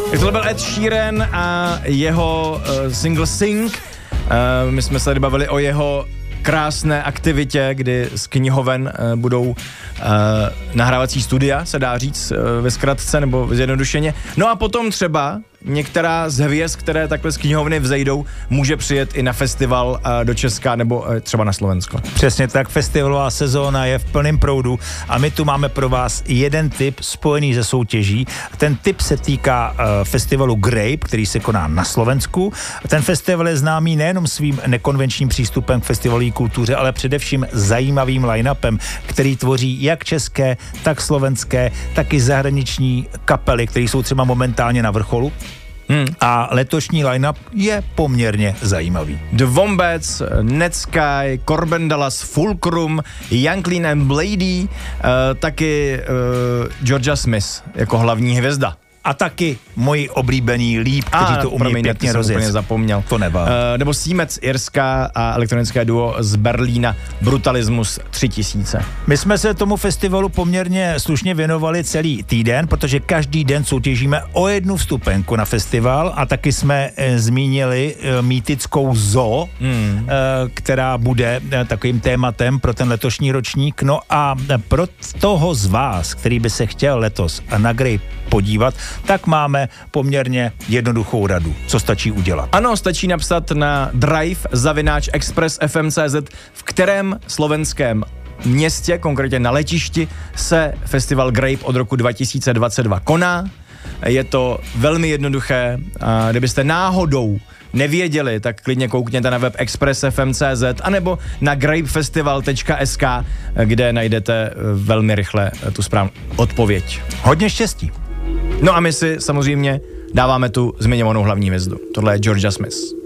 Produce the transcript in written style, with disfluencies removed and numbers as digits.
Tak tohle byl Ed Sheeran a jeho single Sing. My jsme se tady bavili o jeho krásné aktivitě, kdy z knihoven budou nahrávací studia, se dá říct ve zkratce nebo zjednodušeně. No a potom třeba některá z hvězd, které takhle z knihovny vzejdou, může přijet i na festival do Česka nebo třeba na Slovensko. Přesně tak, festivalová sezóna je v plném proudu a my tu máme pro vás jeden tip spojený se soutěží. Ten tip se týká festivalu Grape, který se koná na Slovensku. Ten festival je známý nejenom svým nekonvenčním přístupem k festivalové kultuře, ale především zajímavým line-upem, který tvoří jak české, tak slovenské, tak i zahraniční kapely, které jsou třeba momentálně na vrcholu. A letošní line-up je poměrně zajímavý. The Wombats, Netsky, Corbin Dallas, Fulcrum, Young Lean and Blady, taky Georgia Smith jako hlavní hvězda. A taky moji oblíbení Líp, kteří to umí pěkně rozjet. Zapomněl. To nebá. Nebo Siemens Irska a elektronické duo z Berlína Brutalismus 3000. My jsme se tomu festivalu poměrně slušně věnovali celý týden, protože každý den soutěžíme o jednu vstupenku na festival a taky jsme zmínili mýtickou Zoo, která bude takovým tématem pro ten letošní ročník. No a pro toho z vás, který by se chtěl letos na Grape podívat, tak máme poměrně jednoduchou radu. Co stačí udělat? Ano, stačí napsat na drive@expressfm.cz, v kterém slovenském městě, konkrétně na letišti, se festival Grape od roku 2022 koná. Je to velmi jednoduché. A kdybyste náhodou nevěděli, tak klidně koukněte na web expressfm.cz anebo na grapefestival.sk, kde najdete velmi rychle tu správnou odpověď. Hodně štěstí. No a my si samozřejmě dáváme tu zmiňovanou hlavní hvězdu. Tohle je Georgia Smith.